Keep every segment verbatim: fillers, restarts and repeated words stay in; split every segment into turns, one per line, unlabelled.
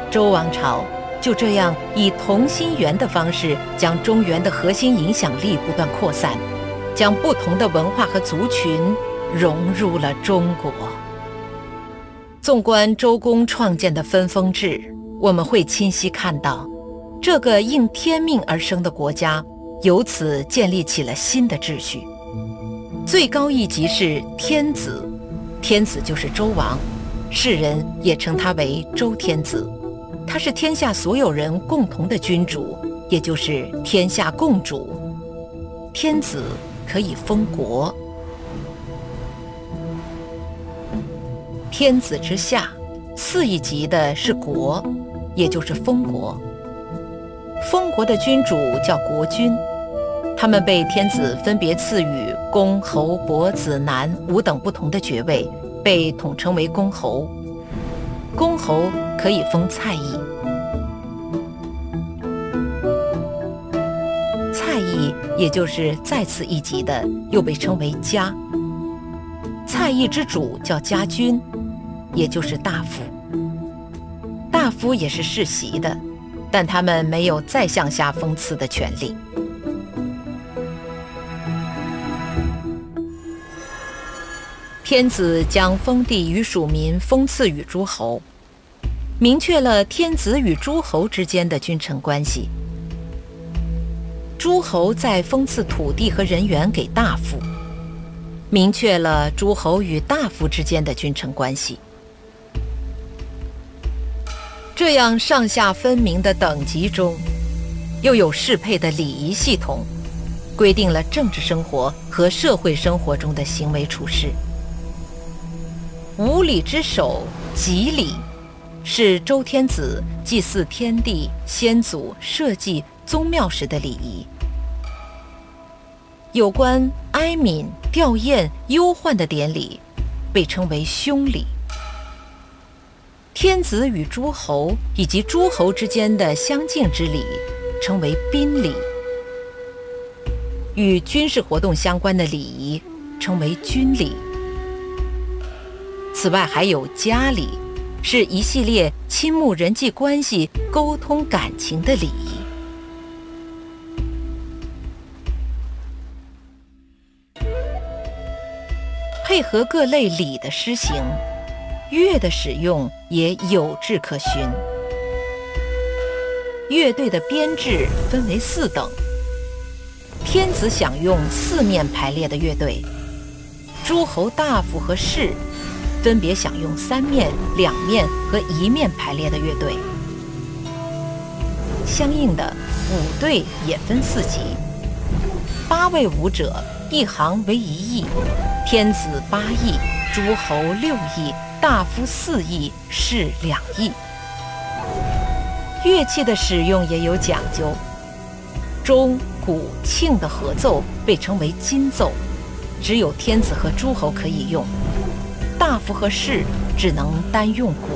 周王朝就这样以同心圆的方式，将中原的核心影响力不断扩散，将不同的文化和族群融入了中国。纵观周公创建的分封制，我们会清晰看到，这个应天命而生的国家由此建立起了新的秩序。最高一级是天子，天子就是周王，世人也称他为周天子。他是天下所有人共同的君主，也就是天下共主。天子可以封国。天子之下，次一级的是国，也就是封国。封国的君主叫国君，他们被天子分别赐予公、侯、伯、子、男五等不同的爵位，被统称为公侯。公侯可以封蔡邑，蔡邑也就是再次一级的，又被称为家。蔡邑之主叫家君，也就是大夫。大夫也是世袭的，但他们没有再向下封赐的权利。天子将封地与属民封赐与诸侯，明确了天子与诸侯之间的君臣关系。诸侯再封赐土地和人员给大夫，明确了诸侯与大夫之间的君臣关系。这样上下分明的等级中，又有适配的礼仪系统，规定了政治生活和社会生活中的行为处事。五礼之首，吉礼，是周天子祭祀天地、先祖、社稷、宗庙时的礼仪。有关哀悯、吊唁、忧患的典礼，被称为凶礼。天子与诸侯以及诸侯之间的相敬之礼，称为宾礼。与军事活动相关的礼仪，称为军礼。此外还有家礼，是一系列亲睦人际关系、沟通感情的礼仪。配合各类礼的施行，乐的使用也有志可循。乐队的编制分为四等，天子享用四面排列的乐队，诸侯、大夫和士分别享用三面、两面和一面排列的乐队。相应的，舞队也分四级，八位舞者，一行为一役，天子八役，诸侯六役，大夫四役，士两役。乐器的使用也有讲究，钟、鼓、磬的合奏被称为金奏，只有天子和诸侯可以用。大夫和士只能单用鼓。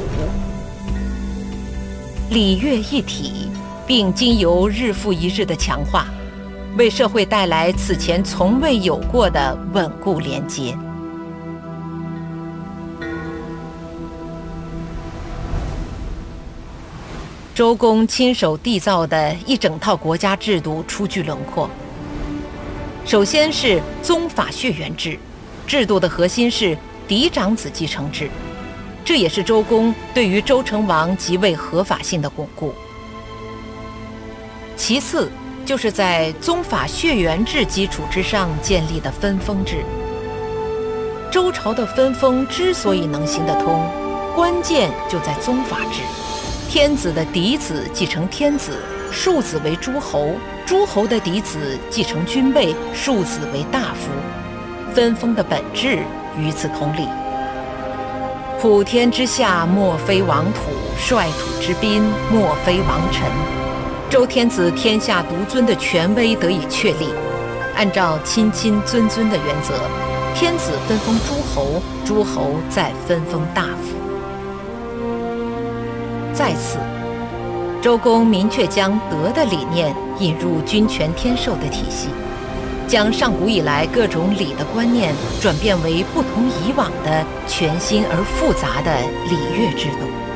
礼乐一体，并经由日复一日的强化，为社会带来此前从未有过的稳固连接。周公亲手缔造的一整套国家制度初具轮廓。首先是宗法血缘制，制度的核心是嫡长子继承制，这也是周公对于周成王即位合法性的巩固。其次就是在宗法血缘制基础之上建立的分封制。周朝的分封之所以能行得通，关键就在宗法制。天子的嫡子继承天子，庶子为诸侯；诸侯的嫡子继承君位，庶子为大夫。分封的本质与此同理。普天之下，莫非王土；率土之滨，莫非王臣。周天子天下独尊的权威得以确立。按照亲亲尊尊的原则，天子分封诸侯，诸侯再分封大夫。再次，周公明确将德的理念引入君权天授的体系，将上古以来各种礼的观念转变为不同以往的全新而复杂的礼乐制度。